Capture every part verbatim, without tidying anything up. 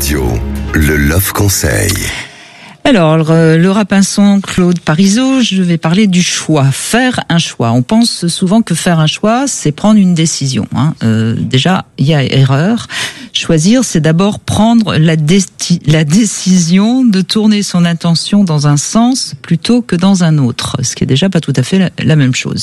Radio, le Love Conseil. Alors, Laura Pinson, Claude Parisot, je vais parler du choix. Faire un choix. On pense souvent que faire un choix, c'est prendre une décision. Hein. Euh, déjà, il y a erreur. Choisir, c'est d'abord prendre la, dé- la décision de tourner son attention dans un sens plutôt que dans un autre, ce qui est déjà pas tout à fait la, la même chose.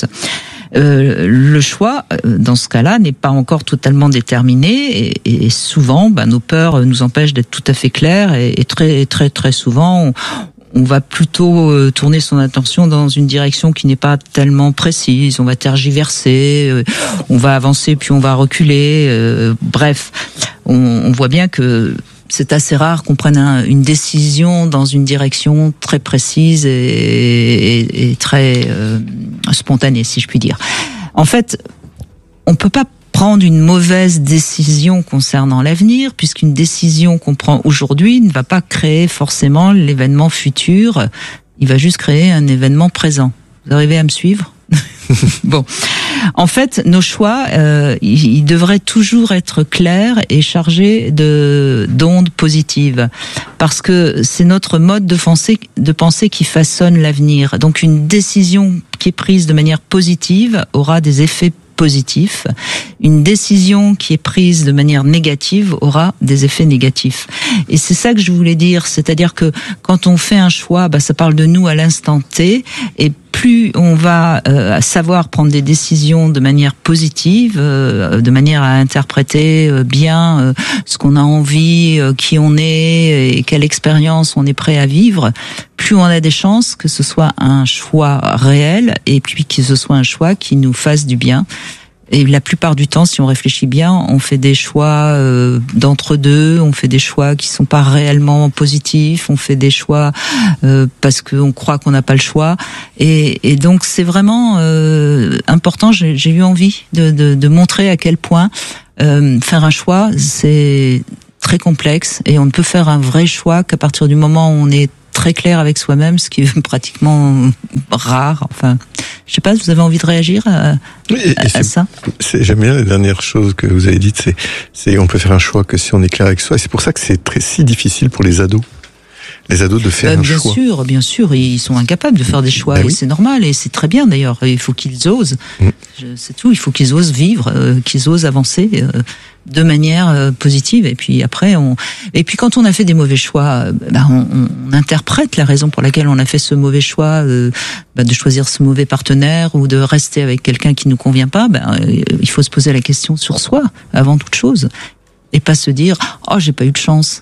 Euh, le choix, dans ce cas-là, n'est pas encore totalement déterminé et, et souvent, bah, nos peurs nous empêchent d'être tout à fait clairs et, et très, très, très souvent, on, on va plutôt euh, tourner son attention dans une direction qui n'est pas tellement précise. On va tergiverser, euh, on va avancer puis on va reculer. Euh, bref, on, on voit bien que c'est assez rare qu'on prenne un, une décision dans une direction très précise et, et, et très euh, spontanée, si je puis dire. En fait, on peut pas prendre une mauvaise décision concernant l'avenir, puisqu'une décision qu'on prend aujourd'hui ne va pas créer forcément l'événement futur, il va juste créer un événement présent. Vous arrivez à me suivre ? Bon, en fait, nos choix, euh, ils, ils devraient toujours être clairs et chargés de d'ondes positives, parce que c'est notre mode de pensée, de pensée qui façonne l'avenir. Donc, une décision qui est prise de manière positive aura des effets positif. Une décision qui est prise de manière négative aura des effets négatifs. Et c'est ça que je voulais dire, c'est-à-dire que quand on fait un choix, bah, ça parle de nous à l'instant T, et plus on va euh, savoir prendre des décisions de manière positive, euh, de manière à interpréter euh, bien euh, ce qu'on a envie, euh, qui on est et quelle expérience on est prêt à vivre, plus on a des chances que ce soit un choix réel et puis que ce soit un choix qui nous fasse du bien. Et la plupart du temps, si on réfléchit bien, on fait des choix euh, d'entre-deux, on fait des choix qui sont pas réellement positifs, on fait des choix euh, parce qu'on croit qu'on n'a pas le choix. Et, et donc, c'est vraiment euh, important. J'ai, j'ai eu envie de, de, de montrer à quel point euh, faire un choix, c'est très complexe et on ne peut faire un vrai choix qu'à partir du moment où on est très clair avec soi-même, ce qui est pratiquement rare. Enfin, je sais pas, vous avez envie de réagir à, oui, et, à, et à ça c'est, J'aime bien la dernière chose que vous avez dite, c'est, c'est on peut faire un choix que si on est clair avec soi. Et c'est pour ça que c'est très si difficile pour les ados. Les ados de faire bah, un bien choix. Bien sûr, bien sûr, ils sont incapables de faire des choix, bah, et oui. C'est normal, et c'est très bien d'ailleurs. Il faut qu'ils osent, mmh. c'est tout. Il faut qu'ils osent vivre, euh, qu'ils osent avancer euh, de manière euh, positive. Et puis après, on, et puis quand on a fait des mauvais choix, bah, on, on interprète la raison pour laquelle on a fait ce mauvais choix, euh, bah, de choisir ce mauvais partenaire ou de rester avec quelqu'un qui nous convient pas. Bah, euh, il faut se poser la question sur soi avant toute chose, et pas se dire oh j'ai pas eu de chance.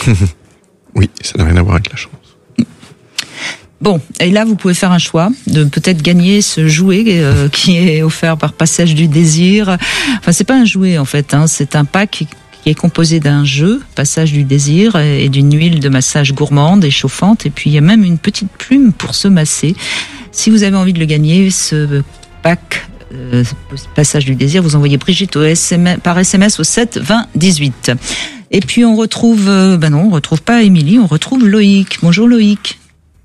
Oui, ça n'a rien à voir avec la chance. Bon, et là, vous pouvez faire un choix de peut-être gagner ce jouet euh, qui est offert par Passage du Désir. Enfin, c'est pas un jouet, en fait, hein, c'est un pack qui est composé d'un jeu, Passage du Désir, et d'une huile de massage gourmande et chauffante. Et puis, il y a même une petite plume pour se masser. Si vous avez envie de le gagner, ce pack euh, Passage du Désir, vous envoyez Brigitte au S M S, par S M S au sept vingt dix-huit. Et puis on retrouve, euh, ben non, on retrouve pas Émilie, on retrouve Loïc. Bonjour Loïc.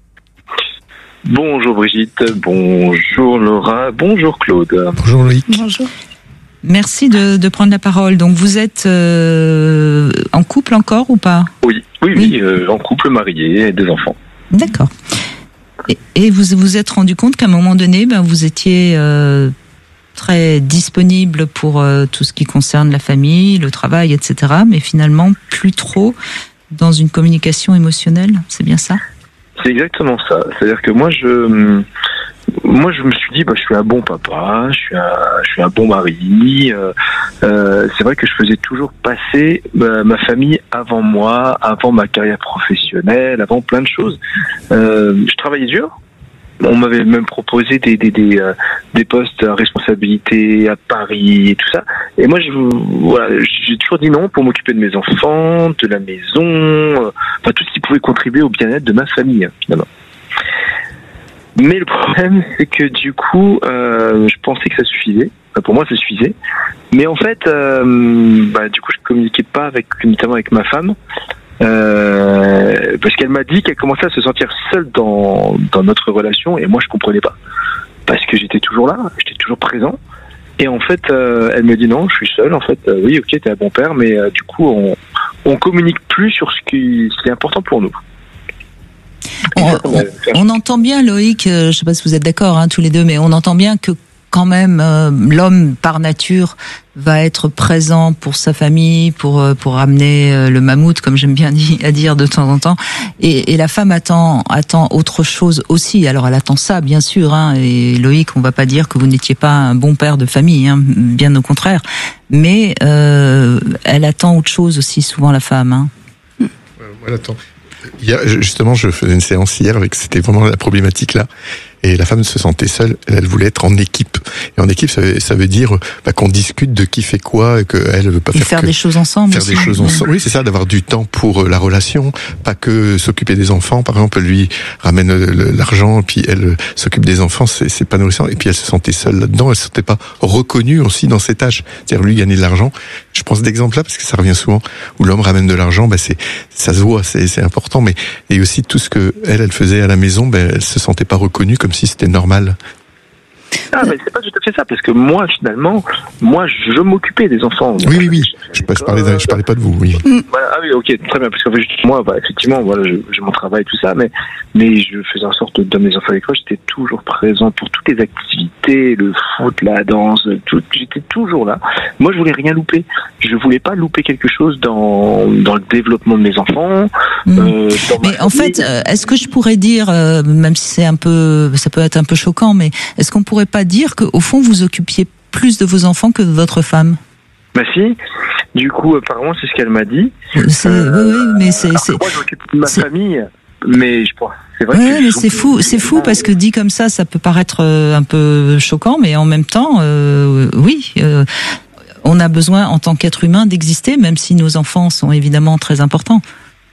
Bonjour Brigitte, bonjour Laura, bonjour Claude. Bonjour Loïc. Bonjour. Merci de, de prendre la parole. Donc vous êtes euh, en couple encore ou pas ? Oui, oui, oui, oui euh, en couple, marié et des enfants. D'accord. Et, et vous vous êtes rendu compte qu'à un moment donné, ben, vous étiez euh, très disponible pour euh, tout ce qui concerne la famille, le travail, et cetera, mais finalement plus trop dans une communication émotionnelle, c'est bien ça ? C'est exactement ça. C'est-à-dire que moi, je, moi, je me suis dit, bah, je suis un bon papa, je suis un, je suis un bon mari. Euh, euh, c'est vrai que je faisais toujours passer euh, ma famille avant moi, avant ma carrière professionnelle, avant plein de choses. Euh, je travaillais dur. On m'avait même proposé des des des, euh, des postes à responsabilité à Paris et tout ça. Et moi, je, voilà, j'ai toujours dit non pour m'occuper de mes enfants, de la maison, euh, enfin tout ce qui pouvait contribuer au bien-être de ma famille, finalement. Mais le problème, c'est que du coup, euh, je pensais que ça suffisait. Enfin, pour moi, ça suffisait. Mais en fait, euh, bah, du coup, je communiquais pas avec, notamment avec ma femme. Euh, parce qu'elle m'a dit qu'elle commençait à se sentir seule dans, dans notre relation, et moi je comprenais pas, parce que j'étais toujours là, j'étais toujours présent, et en fait euh, elle me dit non, je suis seule, en fait euh, oui ok t'es un bon père, mais euh, du coup on, on communique plus sur ce qui, ce qui est important pour nous. On, on, on entend bien, Loïc, euh, je ne sais pas si vous êtes d'accord, hein, tous les deux, mais on entend bien que quand même euh, l'homme par nature va être présent pour sa famille, pour euh, pour amener euh, le mammouth, comme j'aime bien di- à dire de temps en temps, et, et la femme attend attend autre chose aussi. Alors elle attend ça, bien sûr, hein, et Loïc, on va pas dire que vous n'étiez pas un bon père de famille, hein, bien au contraire, mais euh, elle attend autre chose aussi souvent, la femme. Hein. Ouais, elle attend. Il y a, justement, je faisais une séance hier avec, c'était vraiment la problématique là. Et la femme se sentait seule, elle voulait être en équipe. Et en équipe, ça veut, ça veut dire bah, qu'on discute de qui fait quoi, et qu'elle ne veut pas et faire, faire que, des choses ensemble. Faire aussi. des choses ensemble. Oui, c'est ça, d'avoir du temps pour la relation, pas que s'occuper des enfants. Par exemple, lui ramène l'argent, puis elle s'occupe des enfants, c'est, c'est pas nourrissant. Et puis elle se sentait seule là-dedans, elle se sentait pas reconnue aussi dans ses tâches. C'est-à-dire lui gagner de l'argent. Je pense d'exemple là parce que ça revient souvent où l'homme ramène de l'argent, bah c'est ça se voit, c'est, c'est important. Mais et aussi tout ce que elle, elle faisait à la maison, bah, elle se sentait pas reconnue comme si c'était normal. Ah, mais c'est pas tout à fait ça, parce que moi, finalement, moi, je, je m'occupais des enfants. Oui, oui, oui. Je, je, parlais, de, je parlais pas de vous, oui. Voilà, ah oui, ok, très bien, parce que moi, bah, effectivement, voilà, j'ai mon travail, tout ça, mais, mais je faisais en sorte de donner mes enfants à l'école, j'étais toujours présent pour toutes les activités, le foot, la danse, tout, j'étais toujours là. Moi, je voulais rien louper. Je voulais pas louper quelque chose dans, dans le développement de mes enfants. Mmh. Euh, dans mais en fait, est-ce que je pourrais dire, euh, même si c'est un peu, ça peut être un peu choquant, mais est-ce qu'on pourrait pas dire qu'au fond vous occupiez plus de vos enfants que de votre femme? Ma fille, du coup, apparemment, c'est ce qu'elle m'a dit. C'est, euh, oui, oui, mais c'est, c'est moi, j'occupe de ma c'est... famille, mais je pense. C'est vrai ouais, que mais c'est fou, c'est fou parce que dit comme ça, ça peut paraître un peu choquant, mais en même temps, euh, oui. Euh, on a besoin, en tant qu'être humain, d'exister, même si nos enfants sont évidemment très importants.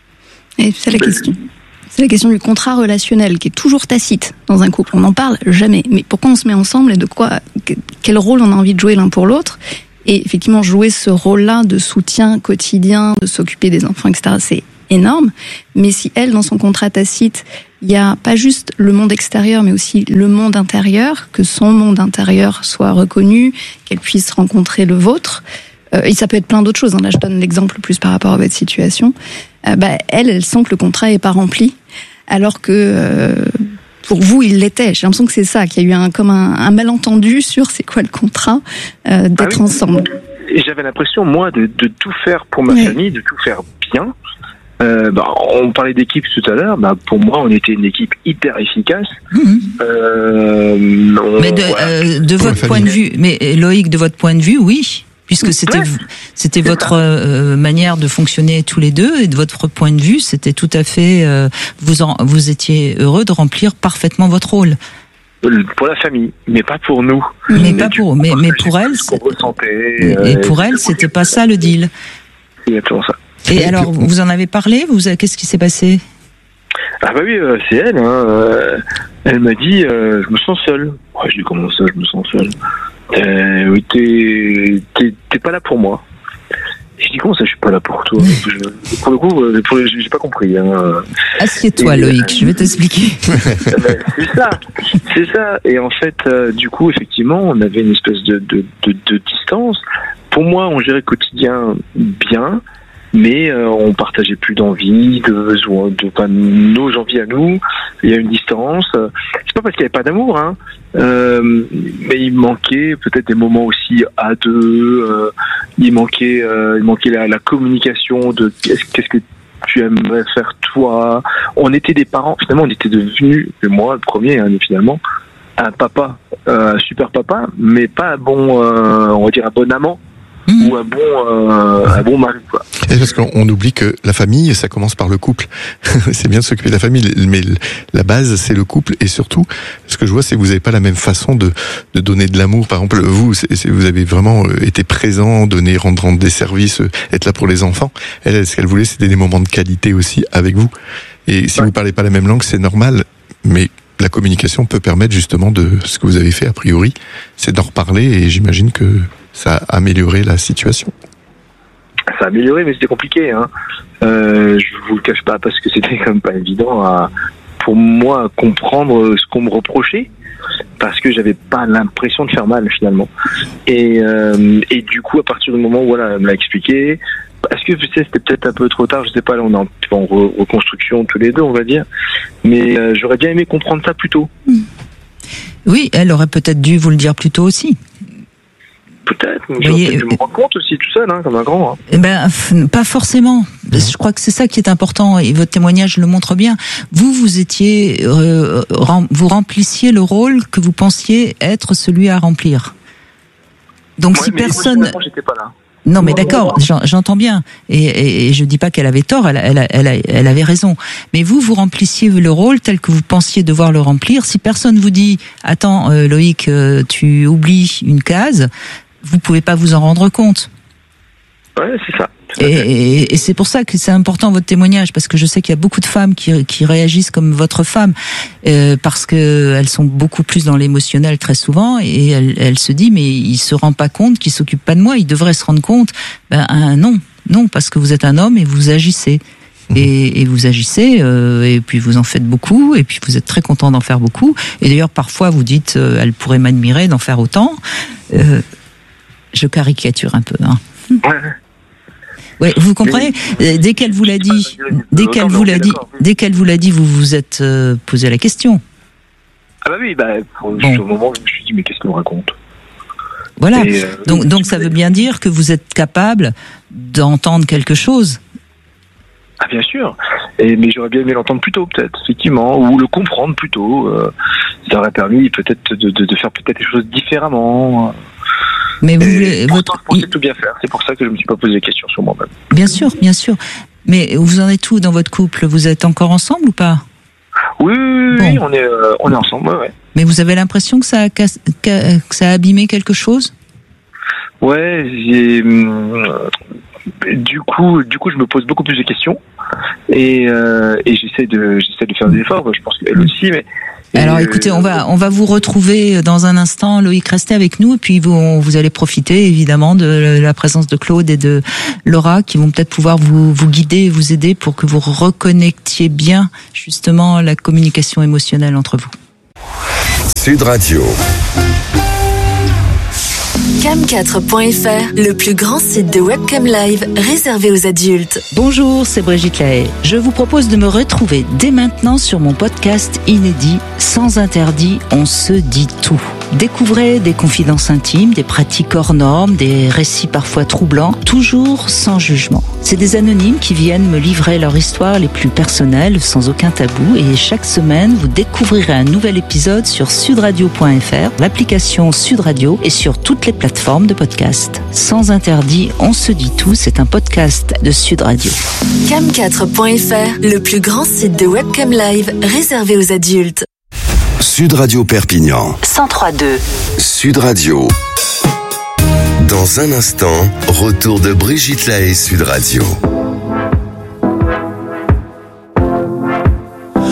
Et c'est la question. C'est la question du contrat relationnel qui est toujours tacite dans un couple. On n'en parle jamais. Mais pourquoi on se met ensemble et de quoi, quel rôle on a envie de jouer l'un pour l'autre? Et effectivement, jouer ce rôle-là de soutien quotidien, de s'occuper des enfants, et cetera, c'est énorme. Mais si elle, dans son contrat tacite, il n'y a pas juste le monde extérieur, mais aussi le monde intérieur, que son monde intérieur soit reconnu, qu'elle puisse rencontrer le vôtre, euh, et ça peut être plein d'autres choses, hein. Là, je donne l'exemple plus par rapport à votre situation. Euh, bah, elle, elle sent que le contrat n'est pas rempli, alors que euh, pour vous, il l'était. J'ai l'impression que c'est ça, qu'il y a eu un, comme un, un malentendu sur c'est quoi le contrat euh, d'être ah oui. ensemble. Et j'avais l'impression, moi, de, de tout faire pour ma oui. famille, de tout faire bien. Euh, bah, on parlait d'équipe tout à l'heure. Bah, pour moi, on était une équipe hyper efficace. Mmh. Euh, on, mais de, voilà. euh, de votre point de vue, mais Loïc, de votre point de vue, oui. Puisque c'était, ouais, c'était votre euh, manière de fonctionner tous les deux, et de votre point de vue, c'était tout à fait, euh, vous en, vous étiez heureux de remplir parfaitement votre rôle. Pour la famille, mais pas pour nous. Mais, mais pas pour, mais, mais pour elle, c'est... et, euh, et pour elle, c'était pas ça le deal. C'est exactement ça. Et alors, vous en avez parlé, vous, qu'est-ce qui s'est passé? Ah bah oui, euh, c'est elle, hein, euh, elle m'a dit, euh, je me sens seule. Ouais, je dis, comment ça, je me sens seule? Euh, oui, t'es, t'es, t'es pas là pour moi. Et je dis, comment ça, je suis pas là pour toi? je, Pour le coup, pour le, j'ai pas compris. Hein. Assieds-toi, et, Loïc, euh, je vais t'expliquer. C'est ça, c'est ça. Et en fait, euh, du coup, effectivement, on avait une espèce de, de, de, de distance. Pour moi, on gérait le quotidien bien, mais euh, on partageait plus d'envie, de besoin, de pas nos envies à nous. Il y a une distance. C'est pas parce qu'il n'y avait pas d'amour, hein. Euh, mais il manquait peut-être des moments aussi à deux. Euh, il manquait, euh, il manquait la, la communication de qu'est-ce, qu'est-ce que tu aimerais faire toi. On était des parents. Finalement, on était devenus, et moi le premier, hein, finalement, un papa, euh, un super papa, mais pas un bon, euh, on va dire un bon amant. Mmh. Ou un bon, euh, un bon mari, quoi. Et parce qu'on on oublie que la famille, ça commence par le couple. C'est bien de s'occuper de la famille, mais la base, c'est le couple. Et surtout, ce que je vois, c'est que vous n'avez pas la même façon de, de donner de l'amour. Par exemple, vous, c'est, c'est, vous avez vraiment été présent, donner, rendre, rendre des services, être là pour les enfants. Elle, ce qu'elle voulait, c'était des moments de qualité aussi avec vous. Et si ouais. vous parlez pas la même langue, c'est normal. Mais la communication peut permettre justement de ce que vous avez fait a priori, c'est d'en reparler. Et j'imagine que ça a amélioré la situation. Ça a amélioré, mais c'était compliqué. Hein. Euh, je vous le cache pas parce que c'était quand même pas évident à, pour moi à comprendre ce qu'on me reprochait, parce que j'avais pas l'impression de faire mal finalement. Et, euh, et du coup, à partir du moment où voilà, elle me l'a expliqué, Est-ce que tu sais, c'était peut-être un peu trop tard, je sais pas, là on est en, en re- reconstruction tous les deux, on va dire. Mais euh, j'aurais bien aimé comprendre ça plus tôt. Oui, elle aurait peut-être dû vous le dire plus tôt aussi. Peut-être, mais Voyez, j'aurais peut-être dû me rendre compte aussi tout seul, hein, comme un grand. Hein. Eh ben, f- pas forcément. Je crois que c'est ça qui est important et votre témoignage le montre bien. Vous, vous étiez, euh, rem- vous remplissiez le rôle que vous pensiez être celui à remplir. Donc Ouais, si mais personne, émotionnellement, j'étais pas là. non mais d'accord, j'en- j'entends bien et, et, et je dis pas qu'elle avait tort, elle, elle, elle, elle avait raison. Mais vous, vous remplissiez le rôle tel que vous pensiez devoir le remplir. Si personne vous dit, attends, euh, Loïc, euh, tu oublies une case, vous pouvez pas vous en rendre compte. Ouais, c'est ça. tout à Et, fait. et, et c'est pour ça que c'est important votre témoignage, parce que je sais qu'il y a beaucoup de femmes qui, qui réagissent comme votre femme, euh, parce que elles sont beaucoup plus dans l'émotionnel très souvent, et elle, elle se dit mais il se rend pas compte qu'il s'occupe pas de moi, il devrait se rendre compte. Ben un, non, non, parce que vous êtes un homme et vous agissez. Et, et vous agissez, euh, et puis vous en faites beaucoup, et puis vous êtes très content d'en faire beaucoup. Et d'ailleurs, parfois, vous dites, euh, elle pourrait m'admirer d'en faire autant. Euh, je caricature un peu. Hein. Ouais. Ouais, vous comprenez. Euh, Dès qu'elle vous l'a dit, dès qu'elle vous l'a dit, dès qu'elle vous l'a dit, vous vous êtes euh, posé la question. Ah bah oui, bah, pour, Bon. au moment où je me suis dit, mais qu'est-ce qu'on raconte? Voilà. Et, euh, Donc, donc ça veut bien dire que vous êtes capable d'entendre quelque chose. Ah bien sûr, et, mais j'aurais bien aimé l'entendre plus tôt peut-être, effectivement, ou le comprendre plus tôt. Euh, ça aurait permis peut-être de, de, de faire peut-être les choses différemment. Mais vous Et voulez, pourtant, votre, je pensais tout bien faire, c'est pour ça que je me suis pas posé des questions sur moi-même. bien sûr, bien sûr. Mais vous en êtes où dans votre couple? Vous êtes encore ensemble ou pas? Oui, oui, oui, Bon. oui, on est, euh, on est ensemble, ouais, ouais. Mais vous avez l'impression que ça a, cass- que que ça a abîmé quelque chose? Ouais, j'ai, hum, du coup, du coup, je me pose beaucoup plus de questions et, euh, et j'essaie de, j'essaie de faire des efforts. Je pense qu'elle aussi, mais. Alors et, écoutez, euh, on va on va vous retrouver dans un instant. Loïc, restez avec nous et puis vous vous allez profiter évidemment de la présence de Claude et de Laura qui vont peut-être pouvoir vous vous guider et vous aider pour que vous reconnectiez bien justement la communication émotionnelle entre vous. Sud Radio. cam quatre point f r, le plus grand site de webcam live réservé aux adultes. Bonjour, c'est Brigitte Lahaye. Je vous propose de me retrouver dès maintenant sur mon podcast inédit Sans interdit, on se dit tout. Découvrez des confidences intimes, des pratiques hors normes, des récits parfois troublants, toujours sans jugement. C'est des anonymes qui viennent me livrer leur histoire les plus personnelles, sans aucun tabou, et chaque semaine, vous découvrirez un nouvel épisode sur sudradio point f r, l'application Sud Radio et sur toutes les plateformes de podcast. Sans interdit, on se dit tout, c'est un podcast de Sud Radio. cam quatre point f r, le plus grand site de webcam live réservé aux adultes. Sud Radio Perpignan. cent trois virgule deux. Sud Radio. Dans un instant, retour de Brigitte Lahaye Sud Radio.